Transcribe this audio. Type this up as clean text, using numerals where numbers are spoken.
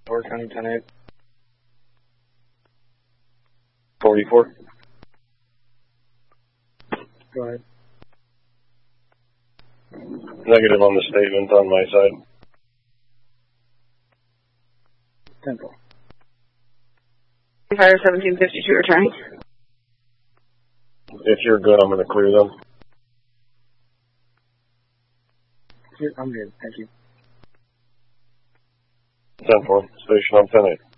Door County 10-8. 44. Go ahead. Negative on the statement on my side. 10-4. Fire 1752 returning. If you're good, I'm going to clear them. I'm good. Thank you. 10-4. Station on 10-8.